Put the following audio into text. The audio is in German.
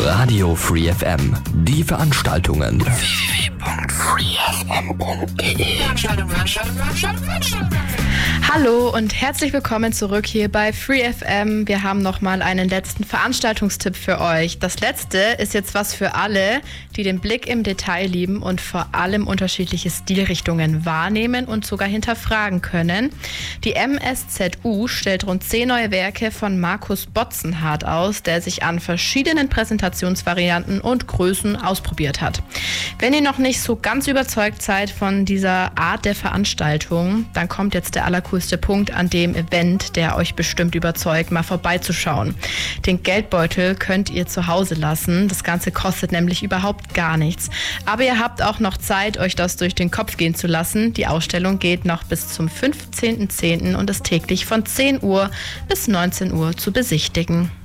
Radio Free FM. Die Veranstaltungen. www.freefm.de. Hallo und herzlich willkommen zurück hier bei Free FM. Wir haben nochmal einen letzten Veranstaltungstipp für euch. Das letzte ist jetzt was für alle, die den Blick im Detail lieben und vor allem unterschiedliche Stilrichtungen wahrnehmen und sogar hinterfragen können. Die MSZU stellt rund 10 neue Werke von Markus Botzenhardt aus, der sich an verschiedenen Präsentationsvarianten und Größen ausprobiert hat. Wenn ihr noch nicht so ganz überzeugt seid von dieser Art der Veranstaltung, dann kommt jetzt der allercoolste Punkt an dem Event, der euch bestimmt überzeugt, mal vorbeizuschauen. Den Geldbeutel könnt ihr zu Hause lassen. Das Ganze kostet nämlich überhaupt gar nichts. Aber ihr habt auch noch Zeit, euch das durch den Kopf gehen zu lassen. Die Ausstellung geht noch bis zum 15.10. und ist täglich von 10 Uhr bis 19 Uhr zu besichtigen.